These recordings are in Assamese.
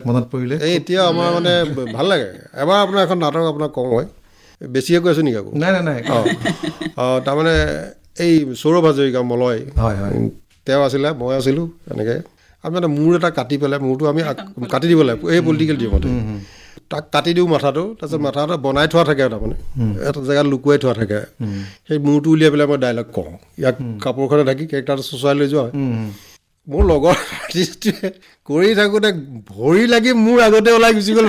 মনত পৰিলে এই এতিয়া আমাৰ মানে ভাল লাগে এবাৰ আপোনাৰ এখন নাটক আপোনাক কওঁ মই বেছিয়ে কৈ আছোঁ নেকি আকৌ নাই তাৰমানে এই সৌৰভ হাজৰিকা মলয় হয় তেওঁ আছিলে মই আছিলোঁ এনেকৈ আমি মানে মূৰ এটা কাটি পেলাই মূৰটো আমি কাটি দিব লাগে এই পলিটিকেল টিমতে তাক কাটি দিওঁ মাথাটো তাৰপিছত মাথাটো বনাই থোৱা থাকে তাৰমানে এটা জেগাত লুকুৱাই থোৱা থাকে সেই মূৰটো উলিয়াই পেলাই মই ডাইলগ কওঁ ইয়াক কাপোৰখনে ঢাকি কেৰেক্টাৰটো চুচুৱাই লৈ যোৱা হয় মোৰ লগৰ আৰ্টিষ্টটোৱে কৰি থাকোঁতে ভৰি লাগি মোৰ আগতে ওলাই গুচি গ'ল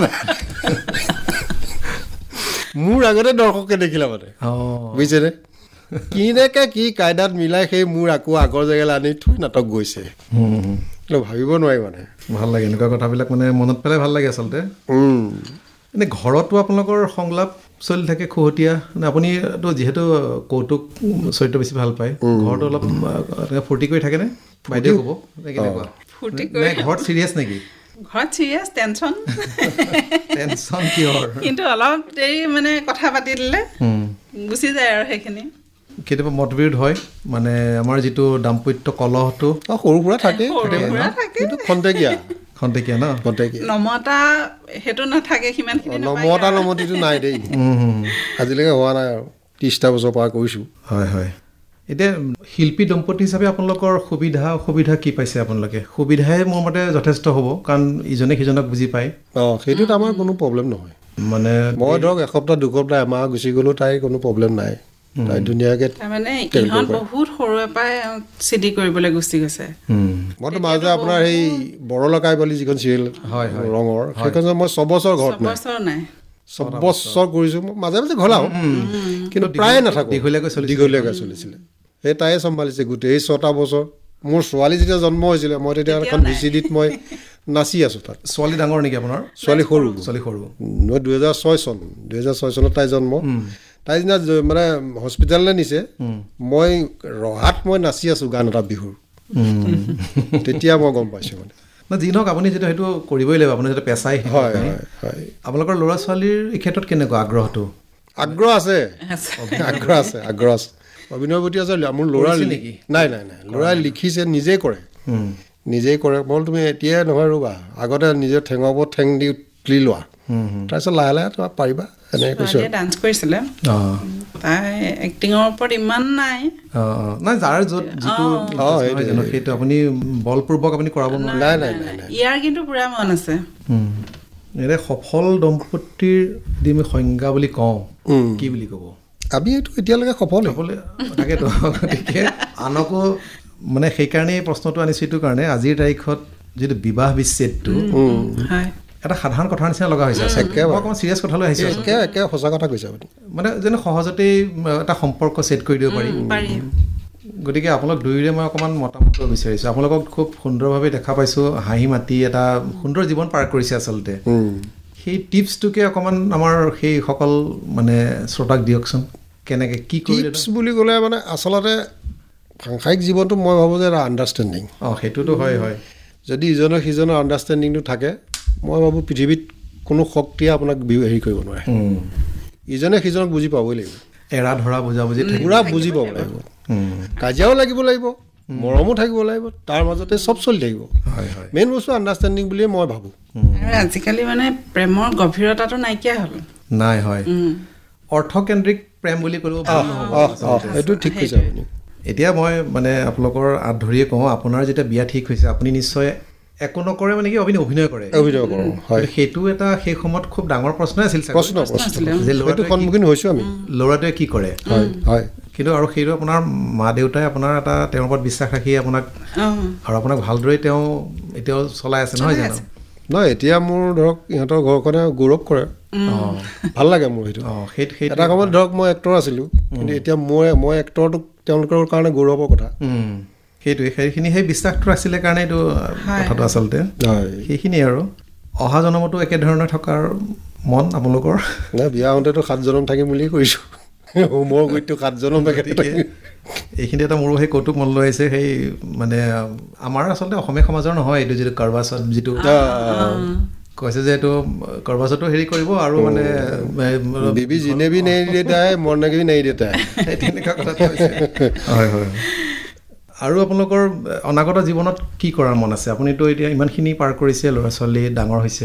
মোৰ আগতে দৰ্শকে দেখিলা মানে বুজিছেনে কিনেকে কি কায়দাত মিলাই সেই মোৰ আকৌ আগৰ জেগালৈ আনি থৈ নাটক গৈছে ভাবিব নোৱাৰি মানে ভাল লাগে এনেকুৱা কথাবিলাক মানে মনত পেলাই ভাল লাগে আচলতে এনেই ঘৰতো আপোনালোকৰ সংলাপ চলি থাকে খুহটীয়া আপুনিতো যিহেতু কৌতুক চৰিত্ৰ বেছি ভাল পায় ঘৰতো অলপ ফূৰ্তি কৰি থাকেনে বাইদেউ ক'ব কেনেকুৱা ঘৰত চিৰিয়াছ নেকি ঘৰত চিৰিয়াছ টেনশ্যন কিহৰ কিন্তু অলপ দেৰি মানে কথা পাতি দিলে গুচি যায় আৰু সেইখিনি কেতিয়াবা মতবিৰোধ হয় মানে আমাৰ যিটো দাম্পত্য কলহটো সৰু সুৰা থাকে খন্তেকীয়া ন নমতা সেইটো নাথাকে সিমানখিনি নমতা নমতিটো নাই দেই আজিলৈকে হোৱা নাই আৰু 30টা বছৰ পৰা কৰিছোঁ হয় এতিয়া শিল্পী দম্পতি হিচাপে আপোনালোকৰ সুবিধা অসুবিধা কি পাইছে আপোনালোকে সুবিধাই মোৰ মতে যথেষ্ট হ'ব কাৰণ ইজনে সিজনক বুজি পায় সেইটোত আমাৰ কোনো প্ৰব্লেম নহয় মানে মই ধৰক এসপ্তাহ দুসপ্তাহ এমাহ গুচি গ'লেও তাই কোনো প্ৰব্লেম নাই তাই ধুনীয়াকৈ তাৰমানে ইহঁত বহুত সৰুৰে পৰাই চিডি কৰিবলৈ গুচি গৈছে মইতো মাজতে আপোনাৰ সেই বৰলকাই বুলি যিখন চিৰিয়েল ৰঙৰ সেইখন মই 6 বছৰ ঘৰত নাই 6 বছৰ কৰিছোঁ মই মাজে মাজে ঘলাও কিন্তু প্ৰায়ে নাথাকোঁ দীঘলীয়াকৈ চলিছিলে সেই তাইয়ে চম্ভালিছে গোটেই 6টা বছৰ মোৰ ছোৱালী যেতিয়া জন্ম হৈছিলে মই তেতিয়া এখন VCDত মই নাচি আছোঁ তাত ছোৱালী ডাঙৰ নেকি আপোনাৰ ছোৱালী সৰু মই 2006 চনত তাই জন্ম তাই দিনা মানে হস্পিটেললৈ নিছে মই ৰহাত মই নাচি আছোঁ গান এটা বিহুৰ তেতিয়া মই গম পাইছোঁ মানে যি নহওক আপুনি যেতিয়া সেইটো কৰিবই লাগিব আপুনি যেতিয়া পেচাই হয় আপোনালোকৰ ল'ৰা ছোৱালীৰ এই ক্ষেত্ৰত কেনেকুৱা আগ্ৰহ আছে অভিনয় প্ৰতি আছে মোৰ ল'ৰা নেকি নাই ল'ৰাই লিখিছে নিজেই কৰে বল তুমি এতিয়াই নহয় ৰ'বা আগতে নিজৰ ঠেঙৰ ওপৰত ঠেং দি তুলি লোৱা তাৰপিছত লাহে লাহে তোমাৰ পাৰিবা এনেকৈ কৈছোঁ ডান্স কৰিছিলে তাই এক্টিঙৰ ওপৰত ইমান নাই যাৰ য'ত যিটো সেইটো আপুনি বলপূৰ্বক আপুনি কৰাব নোৱাৰে নাই ইয়াৰ কিন্তু পুৰা মন আছে এনে সফল দম্পতীৰ যদি আমি সংজ্ঞা বুলি কওঁ কি বুলি ক'ব আমি এইটো এতিয়ালৈকে সফল তাকেতো গতিকে আনকো মানে সেইকাৰণেই প্ৰশ্নটো আনিছোঁ এইটো কাৰণে আজিৰ তাৰিখত যিটো বিবাহ বিচ্ছেদটো এটা সাধাৰণ কথাৰ নিচিনা লগা হৈছে অকণমান চিৰিয়াছ কথা লৈ আহিছে একে সঁচা কথা কৈছে আপুনি মানে যেনে সহজতেই এটা সম্পৰ্ক ছেট কৰি দিব পাৰি গতিকে আপোনালোক দুয়োৰে মই অকণমান মতামত বিচাৰিছোঁ আপোনালোকক খুব সুন্দৰভাৱে দেখা পাইছোঁ হাঁহি মাতি এটা সুন্দৰ জীৱন পাৰ কৰিছে আচলতে সেই টিপছটোকে অকণমান আমাৰ সেইসকল মানে শ্ৰোতাক দিয়কচোন কেনেকৈ কি টিপছ বুলি ক'লে মানে আচলতে সাংসাৰিক জীৱনটো মই ভাবোঁ যে এটা আণ্ডাৰষ্টেণ্ডিং সেইটোতো হয় যদি ইজনৰ সিজনৰ আণ্ডাৰষ্টেণ্ডিংটো থাকে মই ভাবোঁ পৃথিৱীত কোনো শক্তিয়ে আপোনাক হেৰি কৰিব নোৱাৰে ইজনে সিজনক বুজি পাবই লাগিব এৰা ধৰা বুজাবুজি পুৰা বুজি পাব লাগিব কাজিয়াও লাগিব মৰমো থাকিব লাগিব তাৰ মাজতে চব চলি থাকিব মেইন বস্তু আণ্ডাৰষ্টেণ্ডিং বুলিয়ে মই ভাবোঁ আজিকালি মানে প্ৰেমৰ গভীৰতাটো নাইকিয়া হ'ল নাই হয় অৰ্থকেন্দ্ৰিক প্ৰেম বুলি ক'লেও এইটো ঠিক কৈছে আপুনি এতিয়া মই মানে আপোনালোকৰ আঁত ধৰিয়ে কওঁ আপোনাৰ যেতিয়া বিয়া ঠিক হৈছে আপুনি নিশ্চয় একো নকৰে মানে কি আপুনি অভিনয় কৰোঁ সেইটো এটা সেই সময়ত খুব ডাঙৰ প্ৰশ্নই আছিল যে ল'ৰাটো সন্মুখীন হৈছোঁ আমি ল'ৰাটোৱে কি কৰে হয় কিন্তু আৰু সেইটো আপোনাৰ মা দেউতাই আপোনাৰ এটা তেওঁৰ ওপৰত বিশ্বাস ৰাখি আপোনাক ভালদৰে তেওঁ এতিয়াও চলাই আছে নহয় জানো নহয় এতিয়া মোৰ ধৰক ইহঁতৰ ঘৰখনে গৌৰৱ কৰে ভাল লাগে মোৰ সেইটো এটা সময়ত ধৰক মই এক্টৰ আছিলোঁ কিন্তু এতিয়া মই এক্টৰটোক তেওঁলোকৰ কাৰণে গৌৰৱৰ কথা সেইখিনি সেই বিশ্বাসটো আছিলে কাৰণে এইটো কথাটো আচলতে সেইখিনিয়ে আৰু অহা জনমতো একেধৰণে থকাৰ মন আপোনালোকৰ বিয়া হওঁতেতো 7 জনম থাকিম বুলিয়ে কৰিছোঁ মোৰ গতিটো 7 জনম এইখিনি এটা মোৰো সেই কৌতুক মন লৈ আহিছে সেই মানে আমাৰ আচলতে অসমীয়া সমাজৰ নহয় এইটো যিটো কাৰবাচত যিটো কৈছে যে এইটো কাৰবাচতো হেৰি কৰিব আৰু মানে বিবি জিনে ভি নেহি দেতা হে মৰনে কি নেহি দেতা হে তেনেকুৱা কথা হয় আৰু আপোনালোকৰ অনাগত জীৱনত কি কৰাৰ মন আছে আপুনিতো এতিয়া ইমানখিনি পাৰ কৰিছে ল'ৰা ছোৱালী ডাঙৰ হৈছে